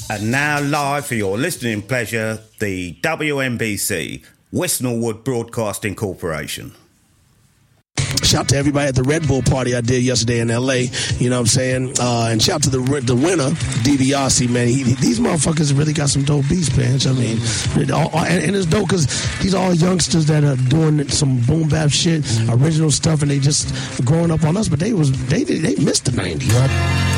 And now live for your listening pleasure, the WNBC, Westernwood Broadcasting Corporation. Shout out to everybody at the Red Bull party I did yesterday in L.A., you know what I'm saying? And shout out to the winner, DiBiase, man. These motherfuckers really got some dope beats, man. I mean, and it's dope because these are all youngsters that are doing some boom bap shit, original stuff, and they just growing up on us, but they missed the 90s.